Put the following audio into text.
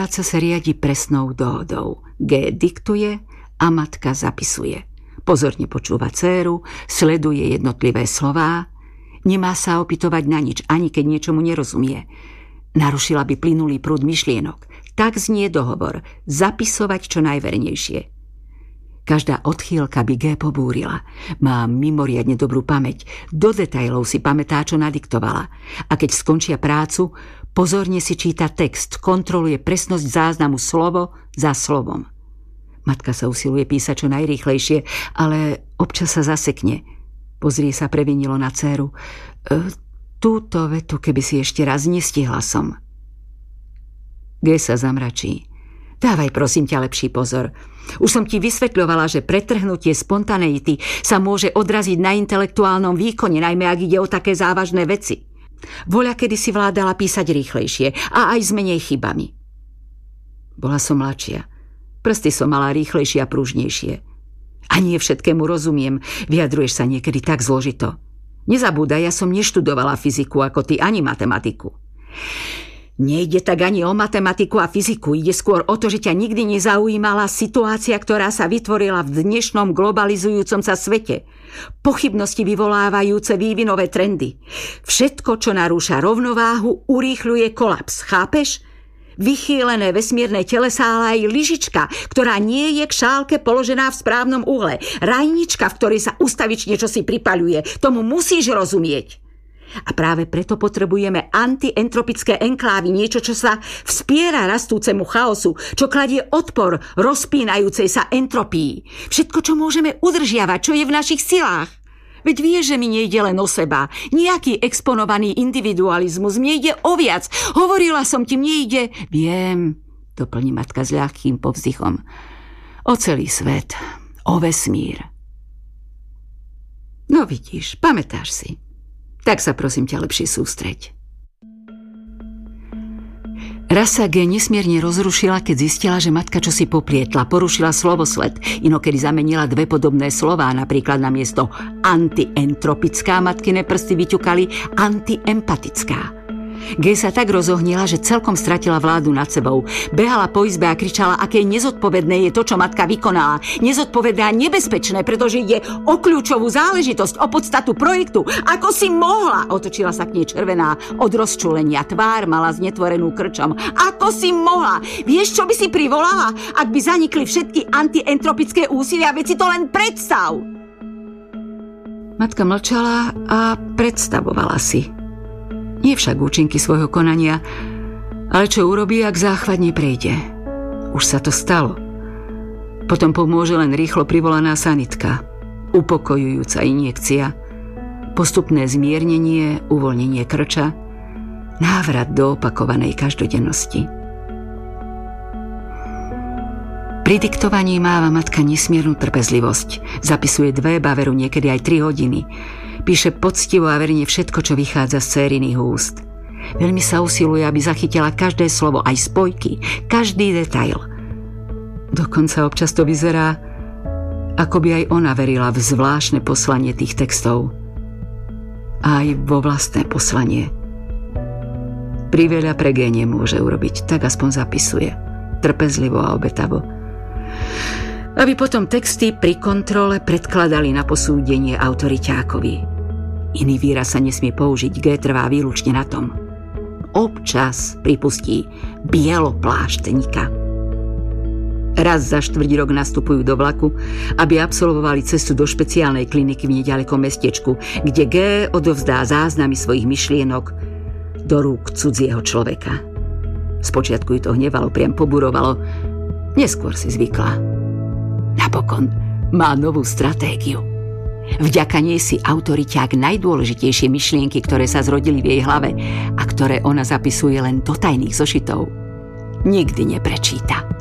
Práca sa riadi presnou dohodou. G diktuje a matka zapisuje. Pozorne počúva dcéru, sleduje jednotlivé slová. Nemá sa opytovať na nič, ani keď niečomu nerozumie. Narušila by plynulý prúd myšlienok. Tak znie dohovor. Zapisovať čo najvernejšie. Každá odchýlka by G pobúrila. Má mimoriadne dobrú pamäť. Do detailov si pamätá, čo nadiktovala. A keď skončia prácu, pozorne si číta text, kontroluje presnosť záznamu slovo za slovom. Matka sa usiluje písať čo najrýchlejšie, ale občas sa zasekne. Pozrie sa previnilo na dcéru. Túto vetu, keby si ešte raz nestihla som. G sa zamračí. Dávaj prosím ťa lepší pozor. Už som ti vysvetľovala, že pretrhnutie spontaneity sa môže odraziť na intelektuálnom výkone, najmä ak ide o také závažné veci. Voľa kedy si vládala písať rýchlejšie a aj s menej chybami. Bola som mladšia. Prsty som mala rýchlejšie a pružnejšie. A nie všetkému rozumiem, vyjadruješ sa niekedy tak zložito. Nezabúdaj, ja som neštudovala fyziku ako ty, ani matematiku. Nejde tak ani o matematiku a fyziku, ide skôr o to, že ťa nikdy nezaujímala situácia, ktorá sa vytvorila v dnešnom globalizujúcom sa svete. Pochybnosti vyvolávajúce vývinové trendy. Všetko, čo narúša rovnováhu, urýchľuje kolaps, chápeš? Vychýlené vesmírne telesá, ale aj lyžička, ktorá nie je k šálke položená v správnom uhle. Rajnička, v ktorej sa ustavične čosi pripaľuje. Tomu musíš rozumieť. A práve preto potrebujeme antientropické enklávy, niečo, čo sa vspiera rastúcemu chaosu, čo kladie odpor rozpínajúcej sa entropii. Všetko, čo môžeme udržiavať, čo je v našich silách. Veď vieš, že mi nejde len o seba. Nejaký exponovaný individualizmus. Mne ide o viac. Hovorila som ti, mne ide... Viem, doplní matka s ľahkým povzdychom. O celý svet. O vesmír. No vidíš, pamätáš si. Tak sa prosím ťa lepšie sústreď. Raz sa G nesmierne rozrušila, keď zistila, že matka čosi poplietla, porušila slovosled, inokedy zamenila dve podobné slová, napríklad namiesto antientropická matkine prsty vyťukali antiempatická. G sa tak rozohnila, že celkom stratila vládu nad sebou. Behala po izbe a kričala, aké nezodpovedné je to, čo matka vykonala. Nezodpovedné a nebezpečné, pretože ide o kľúčovú záležitosť, o podstatu projektu. Ako si mohla? Otočila sa k nej červená od rozčúlenia. Tvár mala znetvorenú krčom. Ako si mohla? Vieš, čo by si privolala? Ak by zanikli všetky antientropické úsilia, veď si to len predstav! Matka mlčala a predstavovala si. Nie však účinky svojho konania, ale čo urobí, ak záchvat neprejde. Už sa to stalo. Potom pomôže len rýchlo privolaná sanitka, upokojujúca injekcia, postupné zmiernenie, uvoľnenie krča, návrat do opakovanej každodennosti. Pri diktovaní máva matka nesmiernu trpezlivosť. Zapisuje 2, baveru niekedy aj 3 hodiny. Píše poctivo a verne všetko, čo vychádza z dcériných úst. Veľmi sa usiluje, aby zachytila každé slovo, aj spojky, každý detail. Dokonca občas to vyzerá, ako by aj ona verila v zvláštne poslanie tých textov. Aj vo vlastné poslanie. Priveľa pre G nemôže urobiť, tak aspoň zapisuje. Trpezlivo a obetavo. Aby potom texty pri kontrole predkladali na posúdenie autoriťákovi. Iný výraz sa nesmie použiť, G trvá výlučne na tom. Občas pripustí bielopláštenika. Raz za 4 rok nastupujú do vlaku, aby absolvovali cestu do špeciálnej kliniky v neďalekom mestečku, kde G odovzdá záznamy svojich myšlienok do rúk cudzieho človeka. Spočiatku ju to hnevalo, priam poburovalo. Neskôr si zvykla. Napokon má novú stratégiu. Vďaka nej si autoriťák najdôležitejšie myšlienky, ktoré sa zrodili v jej hlave a ktoré ona zapisuje len do tajných zošitov, nikdy neprečíta.